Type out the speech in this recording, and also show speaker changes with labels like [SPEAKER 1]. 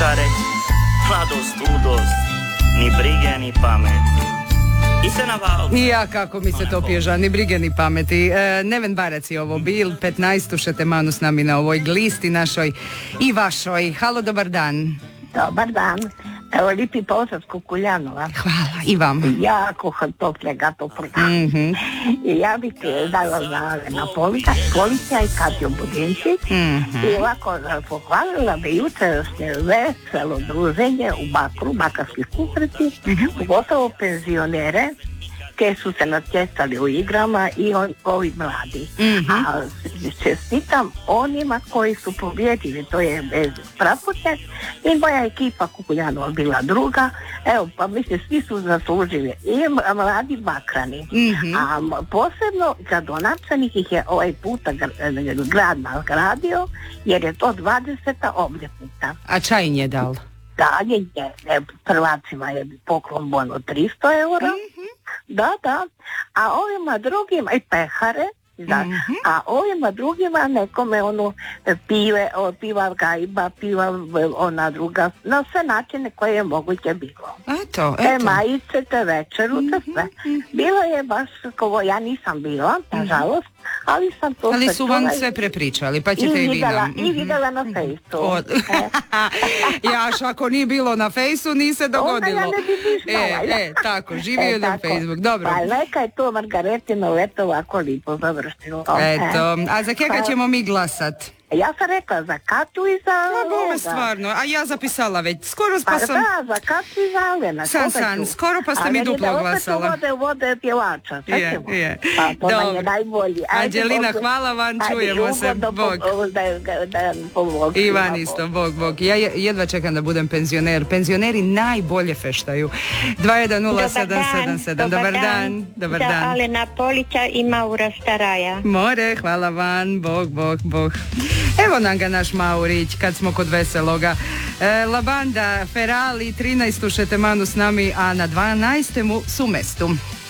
[SPEAKER 1] šare, mladost, ludost, ni brige, ni pameti. I se na valcu.
[SPEAKER 2] Ja, kako mi se to pježa, ni brige ni pameti. Neven Barac je ovo bil, 15. šetemanu s nami na ovoj glisti našoj i vašoj. Halo, dobar dan.
[SPEAKER 3] Dobar dan. Evo lipi pozdrav s Kukuljanova.
[SPEAKER 2] Hvala, i vam.
[SPEAKER 3] Jako topljega. I ja bih ti dala na Polića i Katju Budinčić. I ovako pohvalila bi jučerašnje veselo druženje u Bakru, bakarskih kukreti, pogotovo penzionere ke su se natjecali u igrama i ovi mladi. A čestitam onima koji su pobjedili, to je bez Praputek i moja ekipa Kukuljanova bila druga. Evo, pa mislim, svi su zaslužili i mladi Bakrani. A posebno gradonačelnik ih je ovaj puta grad nagradio jer je to 20. obljetnica.
[SPEAKER 2] A čaj je dal?
[SPEAKER 3] Dalje je prvacima je poklon bon od 300 eura. Da. A ovima drugima i pehare, a ovima drugima nekome piva gajba, piva ona druga, na sve načine koje je moguće bilo.
[SPEAKER 2] Eto.
[SPEAKER 3] Te majice, te večeru, te sve. Bilo je baš, ja nisam bila, nažalost, ali sam to
[SPEAKER 2] ali su vam sve prepričali, pa ćete i vi nam.
[SPEAKER 3] I vidjela na fejsu.
[SPEAKER 2] Jaš, ako nije bilo na fejsu, nije se dogodilo.
[SPEAKER 3] Onda ja ne bi mišljala.
[SPEAKER 2] Tako, živio na Facebook, dobro.
[SPEAKER 3] Pa neka je to Margaretino leto ovako lipo završilo.
[SPEAKER 2] Eto, a za kega ćemo mi glasat?
[SPEAKER 3] Ja sam rekla za Katu i za
[SPEAKER 2] Bome stvarno, a ja zapisala već, skoro pa sam...
[SPEAKER 3] Pa da, za Katu i za Alena.
[SPEAKER 2] San, skoro pa ste mi duplo glasala.
[SPEAKER 3] Ali vode pjevača,
[SPEAKER 2] je.
[SPEAKER 3] Pa to nam je najbolji.
[SPEAKER 2] Anđelina, hvala vam, čujemo se, Bog. Ivan isto, Bog. Ja jedva čekam da budem penzioner. Penzioneri najbolje feštaju. 210777, dobar dan.
[SPEAKER 4] Za Alena Polića i Maura Staraja.
[SPEAKER 2] More, hvala vam, Bog. Evo nam ga naš Maurić, kad smo kod veseloga. La banda Ferali, 13. šetemanu s nami, a na 12. su mestu.